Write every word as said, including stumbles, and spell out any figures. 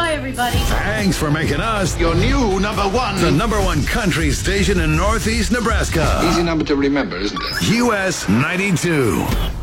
Bye, everybody. Thanks for making us your new number one. The number one country station in Northeast Nebraska. Easy number to remember, isn't it? U S ninety-two.